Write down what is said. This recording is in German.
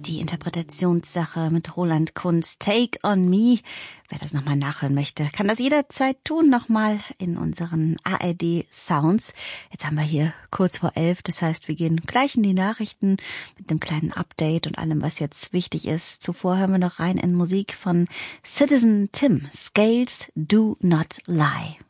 die Interpretationssache mit Roland Kunz, Take on Me. Wer das nochmal nachhören möchte, kann das jederzeit tun, nochmal in unseren ARD Sounds. Jetzt haben wir hier kurz vor 11, das heißt, wir gehen gleich in die Nachrichten mit einem kleinen Update und allem, was jetzt wichtig ist. Zuvor hören wir noch rein in Musik von Citizen Tim, Scales Do Not Lie.